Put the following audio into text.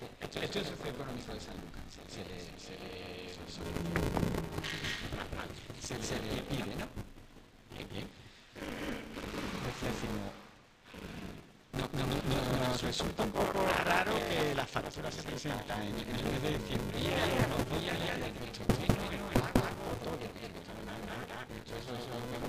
Esto es el socioeconómico de San Lucas. Se le pide, ¿no? Bien. Decimos, nos resulta un poco raro que la factura se presenta en el mes de diciembre y los 2 días de nuestro estreno, el pago, todo. Eso